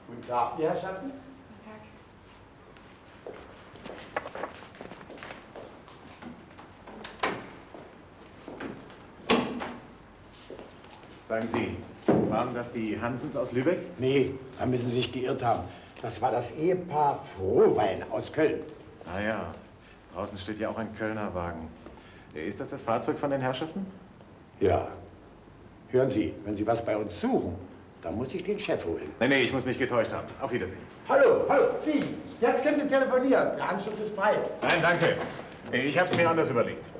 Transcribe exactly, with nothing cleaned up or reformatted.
Guten Tag, die Herrschaften. Sagen Sie, waren das die Hansens aus Lübeck? Nee, da müssen Sie sich geirrt haben. Das war das Ehepaar Frohwein aus Köln. Ah ja, draußen steht ja auch ein Kölner Wagen. Ist das das Fahrzeug von den Herrschaften? Ja. Hören Sie, wenn Sie was bei uns suchen, dann muss ich den Chef holen. Nee, nee, ich muss mich getäuscht haben. Auf Wiedersehen. Hallo, hallo, Sie, jetzt können Sie telefonieren. Der Anschluss ist frei. Nein, danke. Ich habe es mir anders überlegt.